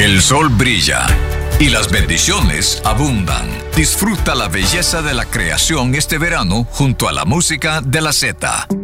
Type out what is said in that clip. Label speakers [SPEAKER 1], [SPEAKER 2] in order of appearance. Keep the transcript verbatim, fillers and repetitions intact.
[SPEAKER 1] El sol brilla y las bendiciones abundan. Disfruta la belleza de la creación este verano junto a la música de la Z.